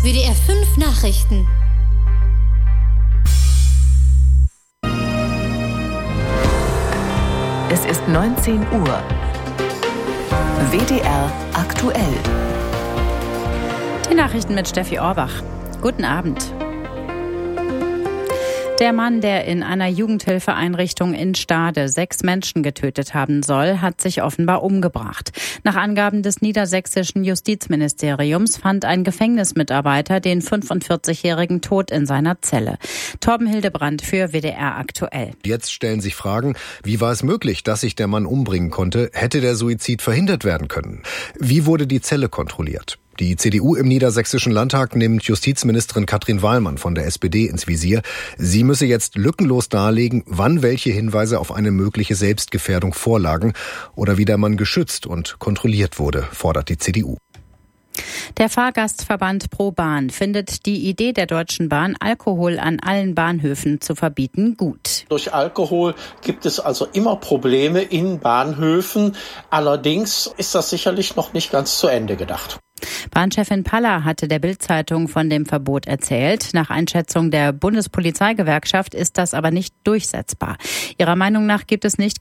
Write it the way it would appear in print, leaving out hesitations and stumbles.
WDR 5 Nachrichten. Es ist 19 Uhr. WDR aktuell. Die Nachrichten mit Steffi Orbach. Guten Abend. Der Mann, der in einer Jugendhilfeeinrichtung in Stade 6 Menschen getötet haben soll, hat sich offenbar umgebracht. Nach Angaben des niedersächsischen Justizministeriums fand ein Gefängnismitarbeiter den 45-Jährigen tot in seiner Zelle. Torben Hildebrandt für WDR aktuell. Jetzt stellen sich Fragen, wie war es möglich, dass sich der Mann umbringen konnte? Hätte der Suizid verhindert werden können? Wie wurde die Zelle kontrolliert? Die CDU im Niedersächsischen Landtag nimmt Justizministerin Katrin Wallmann von der SPD ins Visier. Sie müsse jetzt lückenlos darlegen, wann welche Hinweise auf eine mögliche Selbstgefährdung vorlagen oder wie der Mann geschützt und kontrolliert wurde, fordert die CDU. Der Fahrgastverband ProBahn findet die Idee der Deutschen Bahn, Alkohol an allen Bahnhöfen zu verbieten, gut. Durch Alkohol gibt es also immer Probleme in Bahnhöfen. Allerdings ist das sicherlich noch nicht ganz zu Ende gedacht. Bahnchefin Paller hatte der Bild-Zeitung von dem Verbot erzählt. Nach Einschätzung der Bundespolizeigewerkschaft ist das aber nicht durchsetzbar. Ihrer Meinung nach gibt es nicht